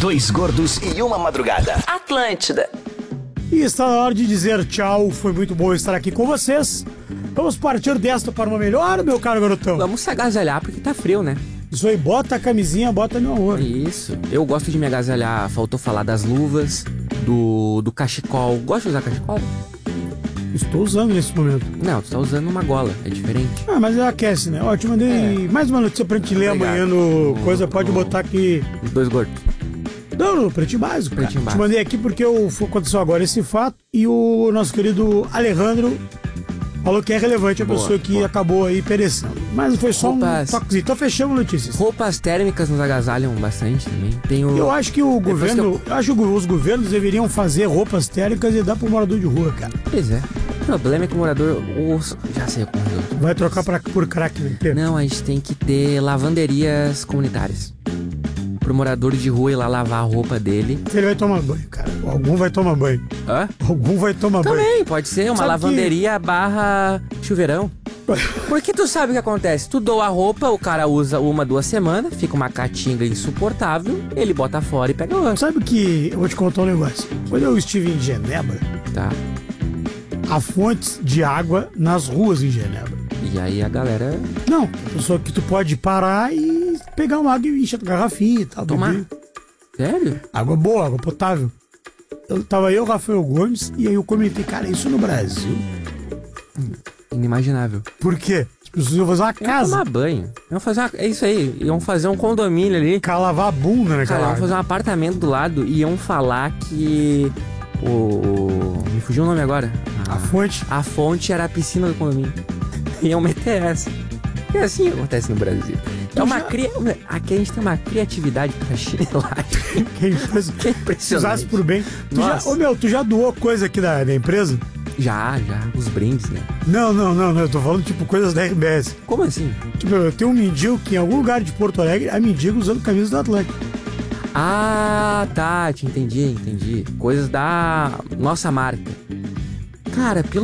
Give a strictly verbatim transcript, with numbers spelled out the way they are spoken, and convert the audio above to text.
Dois gordos e uma madrugada. Atlântida. E está na hora de dizer tchau. Foi muito bom estar aqui com vocês. Vamos partir desta para uma melhor, meu caro garotão. Vamos se agasalhar porque tá frio, né? Isso aí, bota a camisinha, bota meu amor. Isso. Eu gosto de me agasalhar. Faltou falar das luvas, do, do cachecol. Gosta de usar cachecol? Estou usando nesse momento. Não, tu tá usando uma gola. É diferente. Ah, mas ela aquece, né? Ó, te mandei é. mais uma notícia pra gente ler Obrigado. amanhã no... No- Coisa, pode no- botar aqui... Os dois gordos. Não, no Pretinho Básico, cara. Pretinho Te Básico. mandei aqui porque eu, aconteceu agora esse fato e o nosso querido Alejandro falou que é relevante a Boa, pessoa que boa. acabou aí perecendo. Mas foi só Roupas- um toquezinho. Então fechamos notícias. Roupas térmicas nos agasalham bastante também. Tem o... Eu acho que o Depois governo, que eu... acho que os governos deveriam fazer roupas térmicas e dar pro morador de rua, cara. Pois é. O problema é que o morador... o- Já sei o que morreu. Vai trocar pra, por crack, né? Não, a gente tem que ter lavanderias comunitárias. Pro morador de rua ir lá lavar a roupa dele. Ele vai tomar banho, cara. Algum vai tomar banho. Hã? Algum vai tomar banho. Também, pode ser uma Sabe lavanderia barra chuveirão. Porque tu sabe o que acontece? Tu doa a roupa, o cara usa uma, duas semanas, fica uma catinga insuportável, ele bota fora e pega outra. Sabe que eu vou te contar um negócio. Quando eu estive em Genebra, Tá. há fontes de água nas ruas em Genebra. E aí a galera... Não, a pessoa que tu pode parar e pegar uma água e encher a garrafinha e tal. Tomar? beber. Sério? Água boa, água potável. Eu, tava eu, Rafael Gomes, e aí eu comentei, cara, isso no Brasil. Inimaginável. Por quê? As pessoas iam fazer uma Iam casa. tomar banho. Iam fazer uma... É isso aí. Iam fazer um condomínio ali. Cara, lavar a bunda, né, Cara, cara? iam fazer um apartamento do lado e iam falar que... O... Me fugiu o nome agora. A fonte. A fonte era a piscina do condomínio. Iam meter essa. E assim acontece no Brasil. É uma já- cria... Aqui a gente tem uma criatividade pra chinelagem. Quem fez... Que é Se usasse impressionante. por bem. Tu já, Nossa. ô meu, tu já doou coisa aqui da, da empresa? Já, já. Os brindes, né? Não, não, não, não. Eu tô falando tipo coisas da R B S. Como assim? Tipo, eu tenho um mendigo que em algum lugar de Porto Alegre há mendigo usando camisa do Atlântico. Ah, tá. Te entendi, entendi. Coisas da nossa marca. Cara, pelo